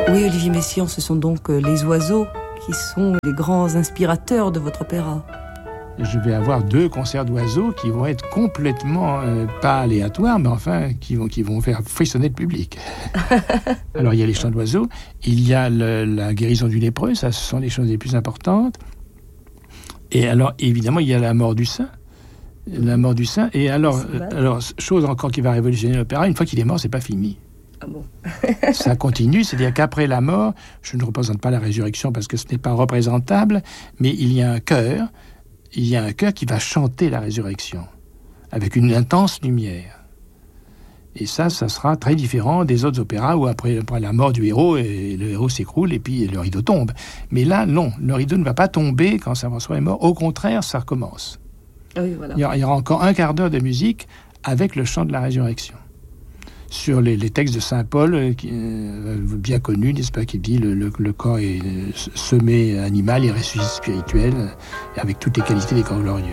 Oui, Olivier Messiaen, ce sont donc les oiseaux qui sont les grands inspirateurs de votre opéra. Je vais avoir 2 concerts d'oiseaux qui vont être complètement, pas aléatoires, mais enfin, qui vont faire frissonner le public. Alors, il y a les chants d'oiseaux, il y a la guérison du lépreux, ça, ce sont les choses les plus importantes. Et alors, évidemment, il y a la mort du saint. La mort du saint. Et alors, chose encore qui va révolutionner l'opéra, une fois qu'il est mort, c'est pas fini. Ah bon. Ça continue, c'est-à-dire qu'après la mort, je ne représente pas la résurrection parce que ce n'est pas représentable, mais il y a un chœur qui va chanter la résurrection avec une intense lumière. Et ça sera très différent des autres opéras où après la mort du héros, et le héros s'écroule et puis le rideau tombe. Mais là, non, le rideau ne va pas tomber quand Saint-François est mort. Au contraire, ça recommence. Oui, voilà. Il y aura encore un quart d'heure de musique avec le chant de la résurrection. Sur les textes de Saint Paul, bien connus, n'est-ce pas, qui dit le corps est semé animal et ressuscite spirituel, avec toutes les qualités des corps glorieux.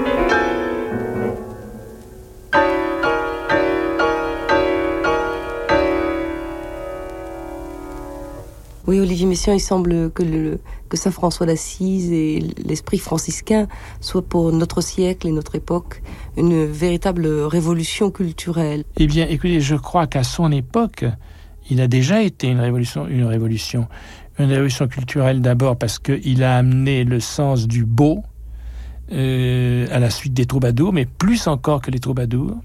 Oui, Olivier Messiaen, il semble que saint François d'Assise et l'esprit franciscain soient pour notre siècle et notre époque une véritable révolution culturelle. Eh bien, écoutez, je crois qu'à son époque, il a déjà été une révolution culturelle d'abord parce qu'il a amené le sens du beau à la suite des troubadours, mais plus encore que les troubadours.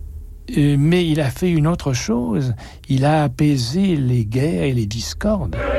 Mais il a fait une autre chose, il a apaisé les guerres et les discordes.